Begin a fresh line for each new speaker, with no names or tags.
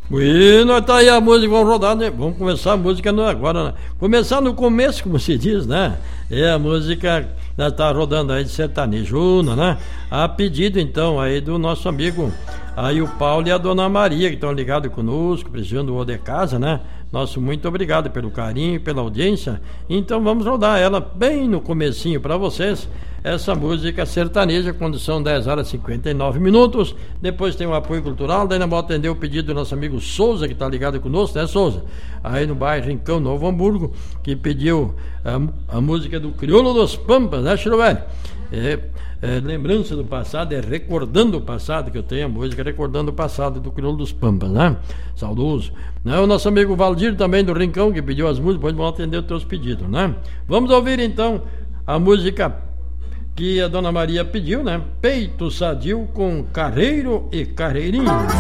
Bueno, tá aí a música, vamos rodar, né? Vamos começar a música agora, né? Começar no começo, como se diz, né? É a música que tá rodando aí de sertanejuna, né? A pedido, então, aí do nosso amigo aí o Paulo e a Dona Maria, que estão ligados conosco, precisando do de casa, né? Nosso muito obrigado pelo carinho, pela audiência. Então vamos rodar ela bem no comecinho para vocês, essa música sertaneja, quando são 10 horas e 59 minutos. Depois tem o apoio cultural, daí nós vamos atender o pedido do nosso amigo Souza, que está ligado conosco, né, Souza? Aí no bairro Rincão, Novo Hamburgo, que pediu a música do Crioulo dos Pampas, né, Chico Velho? Lembrança do passado, recordando o passado, que eu tenho a música recordando o passado do Crioulo dos Pampas, né? Saudoso. Né? O nosso amigo Valdir também do Rincão, que pediu as músicas, depois vamos atender os teus pedidos, né? Vamos ouvir então a música que a Dona Maria pediu, né? Peito Sadio com Carreiro e Carreirinho.